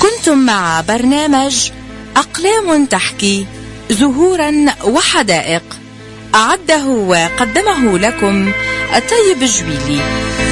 كنتم مع برنامج أقلام تحكي زهورا وحدائق، أعده وقدمه لكم الطيب الجويلي.